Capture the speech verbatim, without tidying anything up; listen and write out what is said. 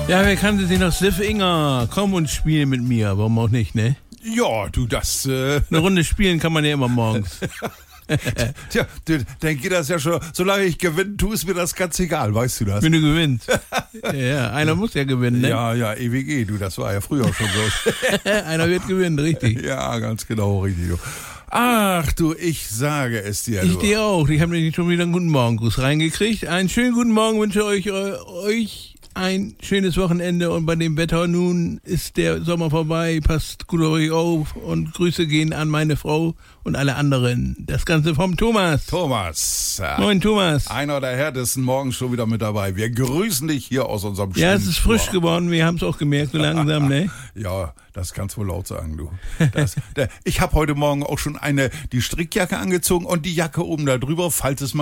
Ja, wer kannte sie noch? Siff Inger. Komm und spiel mit mir. Warum auch nicht, ne? Ja, du, das... Äh Eine Runde spielen kann man ja immer morgens. Tja, du, dann geht das ja schon. Solange ich gewinne, tu es mir das ganz egal, weißt du das? Wenn du gewinnst. Ja, einer muss ja gewinnen, ne? Ja, ja, E W G, du, das war ja früher schon so. Einer wird gewinnen, richtig. Ja, ganz genau, richtig. Du. Ach du, ich sage es dir. Ich du. dir auch. Ich habe nämlich schon wieder einen guten Morgengruß reingekriegt. Einen schönen guten Morgen wünsche euch, euch ein schönes Wochenende und bei dem Wetter nun ist der Sommer vorbei. Passt gut auf euch auf und Grüße gehen an meine Frau und alle anderen. Das Ganze vom Thomas. Thomas. Moin Thomas. Einer der härtesten morgen schon wieder mit dabei. Wir grüßen dich hier aus unserem Ja, es ist Studio. frisch geworden. Wir haben es auch gemerkt, so langsam, ne? Ja, das kannst du wohl laut sagen, du. Das, der, ich habe heute Morgen auch schon eine die Strickjacke angezogen und die Jacke oben da drüber, falls es mal